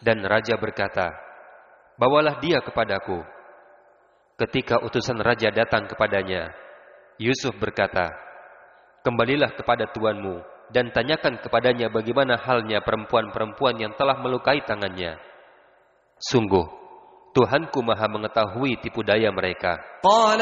Dan raja berkata, "Bawalah dia kepadaku." Ketika utusan raja datang kepadanya, Yusuf berkata, "Kembalilah kepada tuanmu dan tanyakan kepadanya bagaimana halnya perempuan-perempuan yang telah melukai tangannya. Sungguh, Tuhanku maha mengetahui tipu daya mereka." قال